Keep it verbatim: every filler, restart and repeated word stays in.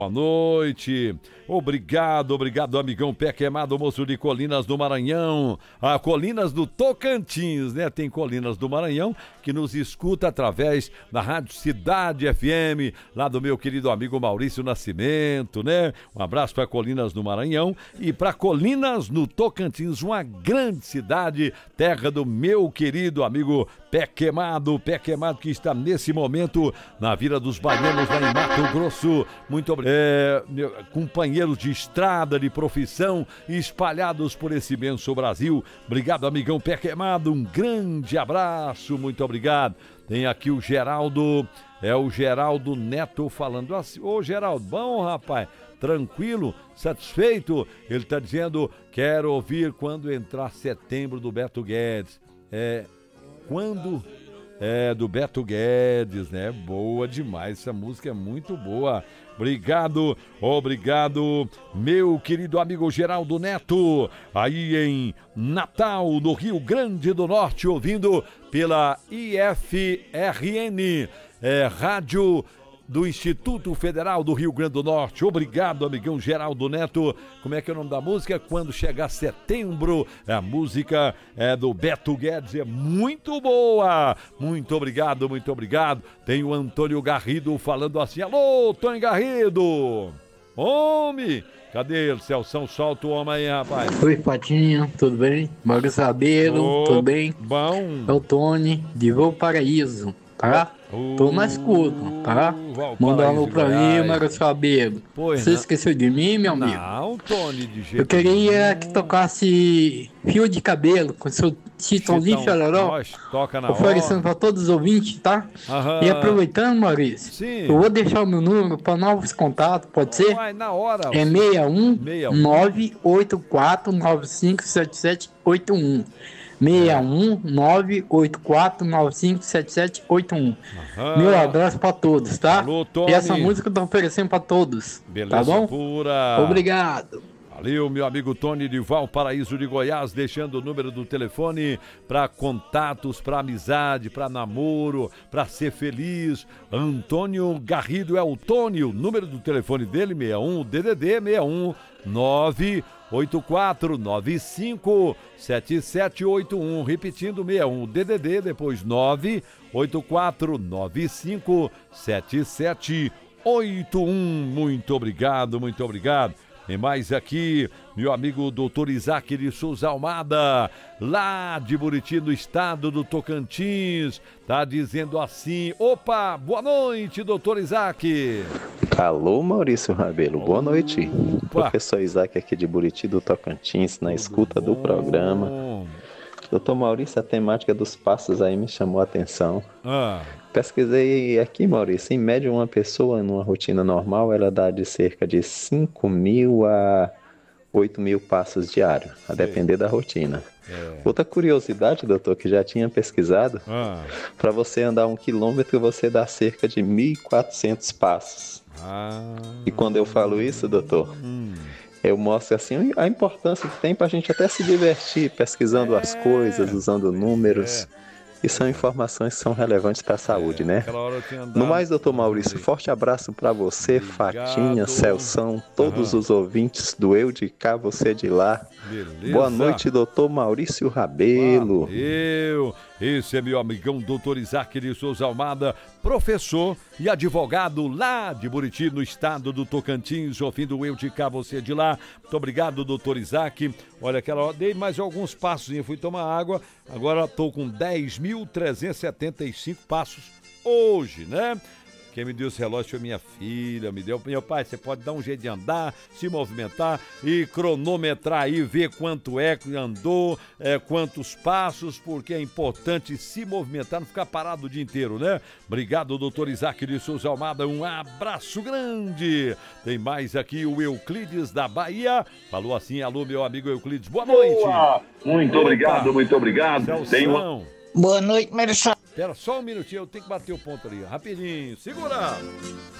Boa noite, obrigado, obrigado amigão Pé Queimado, moço de Colinas do Maranhão, a Colinas do Tocantins, né? Tem Colinas do Maranhão que nos escuta através da Rádio Cidade F M, lá do meu querido amigo Maurício Nascimento, né? Um abraço para Colinas do Maranhão e para Colinas no Tocantins, uma grande cidade, terra do meu querido amigo Pé Queimado, Pé Queimado que está nesse momento na Vila dos Baianos, lá em Mato Grosso. Muito obrigado. É, meu, companheiros de estrada, de profissão, espalhados por esse imenso Brasil. Obrigado, amigão Pé Queimado. Um grande abraço, muito obrigado. Tem aqui o Geraldo, é o Geraldo Neto falando assim. Ô, Geraldo, bom, rapaz? Tranquilo, satisfeito? Ele está dizendo, quero ouvir quando entrar setembro do Beto Guedes. É, quando... É, do Beto Guedes, né? Boa demais, essa música é muito boa. Obrigado, obrigado, meu querido amigo Geraldo Neto, aí em Natal, no Rio Grande do Norte, ouvindo pela I F R N, é, Rádio do Instituto Federal do Rio Grande do Norte. Obrigado, amigão Geraldo Neto. Como é que é o nome da música? Quando chegar setembro, a música é do Beto Guedes, é muito boa. Muito obrigado, muito obrigado. Tem o Antônio Garrido falando assim, alô, Tony Garrido. Homem, cadê ele? Celção, solta o homem aí, rapaz. Oi, Patinha, tudo bem? Maurício Rabelo, oh, tudo bem? Bom. É o Tony, de Valparaíso, tá? Uh, Tô na escuta, tá? Manda um alô pra mim, Maurício Rabelo. Você não esqueceu de mim, meu amigo? Não, Tony, de jeito Eu queria que tocasse Fio de Cabelo com seu Chitãozinho Chororó. Toca na oferecendo hora. Pra todos os ouvintes, tá? Aham. E aproveitando, Maurício, Sim. Eu vou deixar o meu número pra novos contatos, pode ser? Vai, na hora. É seis um nove oito quatro nove cinco sete sete oito um. seis um nove oito quatro nove cinco sete sete oito um. Uhum. Meu abraço pra todos, tá? Alô, Tony. E essa música eu tô oferecendo pra todos. Beleza, tá bom? Pura. Obrigado. Valeu, meu amigo Tony de Valparaíso de Goiás, deixando o número do telefone para contatos, para amizade, para namoro, para ser feliz. Antônio Garrido é o Tony, o número do telefone dele, seis um, D D D seis um nove oito quatro nove cinco sete sete oito um, repetindo seis um, D D D, depois nove oito quatro nove cinco sete sete oito um. Muito obrigado, muito obrigado. Tem mais aqui, meu amigo doutor Isaac de Souza Almada, lá de Buriti, no estado do Tocantins, tá dizendo assim, opa, boa noite, doutor Isaac. Alô, Maurício Rabelo, boa noite. Opa. Professor Isaac aqui de Buriti, do Tocantins, na escuta do programa. Doutor Maurício, a temática dos passos aí me chamou a atenção. Ah. Pesquisei aqui, Maurício, em média uma pessoa numa rotina normal, ela dá de cerca de cinco mil a oito mil passos diários, a depender da rotina. É. Outra curiosidade, doutor, que já tinha pesquisado, ah. para você andar um quilômetro, você dá cerca de mil e quatrocentos passos. Ah. E quando eu falo isso, doutor... Hum. Eu mostro assim a importância que tem pra gente até se divertir pesquisando é, as coisas, usando números. É. E são informações que são relevantes para a saúde, é, né? No mais, doutor Maurício, forte abraço para você, obrigado. Fatinha, Celção, todos uhum. os ouvintes do Eu de Cá, você de lá. Beleza. Boa noite, doutor Maurício Rabelo. Valeu. Esse é meu amigão doutor Isaac de Souza Almada, professor e advogado lá de Buriti, no estado do Tocantins, ouvindo Eu de Cá, você de lá. Muito obrigado, doutor Isaac. Olha, aquela hora, dei mais alguns passos, fui tomar água, agora estou com dez mil trezentos e setenta e cinco passos hoje, né? Quem me deu esse relógio foi minha filha, me deu. Meu pai, você pode dar um jeito de andar, se movimentar e cronometrar aí, ver quanto é que andou, é, quantos passos, porque é importante se movimentar, não ficar parado o dia inteiro, né? Obrigado, doutor Isaac de Souza Almada, um abraço grande. Tem mais aqui o Euclides da Bahia, falou assim, alô, meu amigo Euclides, boa noite. Boa. Muito Opa. obrigado, muito obrigado. Tem uma... Boa noite, Marcelo. Espera só um minutinho, eu tenho que bater o ponto ali, rapidinho, segura!